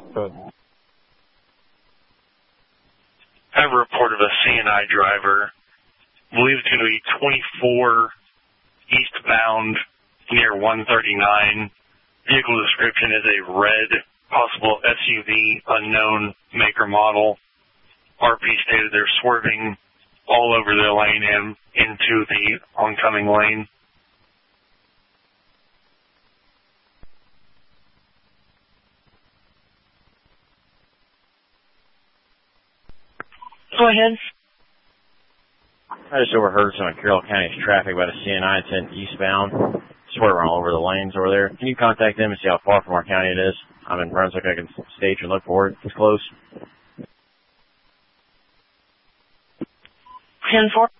Good. I have a report of a CNI driver, believed to be 24 eastbound near 139. Vehicle description is a red, possible SUV, unknown maker model. RP stated they're swerving all over the lane and into the oncoming lane. Go ahead. I just overheard some of Carroll County's traffic about a CNI incident eastbound, swerving all over the lanes over there. Can you contact them and see how far from our county it is? I'm in Brunswick. I can stage and look for it. It's close. 10-4.